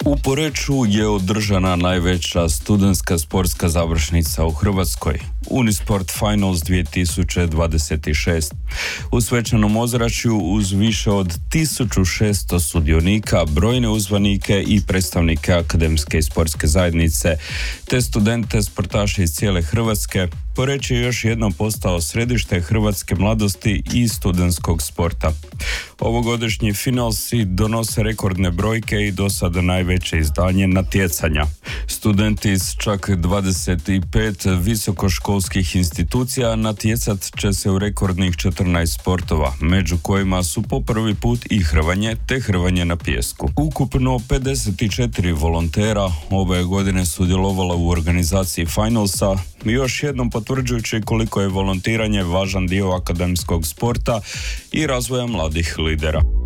U Poreču je održana najveća studentska sportska završnica u Hrvatskoj, Unisport Finals 2026. U svečanom ozračju uz više od 1600 sudionika, brojne uzvanike i predstavnike akademske i sportske zajednice, te studente, sportaše iz cijele Hrvatske, Poreč je još jednom postao središte hrvatske mladosti i studentskog sporta. Ovogodišnji finalsi donose rekordne brojke i do sada najveće izdanje natjecanja. Studenti iz čak 25 visokoškolskih institucija natjecat će se u rekordnih 14 sportova, među kojima su po prvi put i hrvanje te hrvanje na pijesku. Ukupno 54 volontera ove godine sudjelovalo u organizaciji finalsa, još jednom potvrđujući koliko je volontiranje važan dio akademskog sporta i razvoja mladih lidera.